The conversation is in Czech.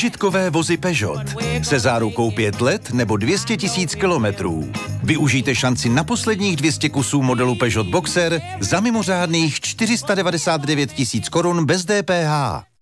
Užitkové vozy Peugeot se zárukou 5 let nebo 200 000 kilometrů. Využijte šanci na posledních 200 kusů modelu Peugeot Boxer za mimořádných 499 000 korun bez DPH.